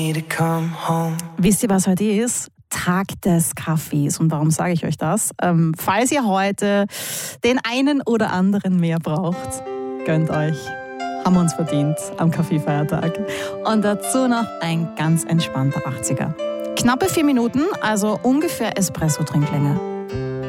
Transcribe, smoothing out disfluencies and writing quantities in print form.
Wisst ihr, was heute ist? Tag des Kaffees. Und warum sage ich euch das? Falls ihr heute den einen oder anderen mehr braucht, gönnt euch. Haben wir uns verdient am Kaffeefeiertag. Und dazu noch ein ganz entspannter 80er. Knappe 4 Minuten, also ungefähr Espresso-Trinklänge.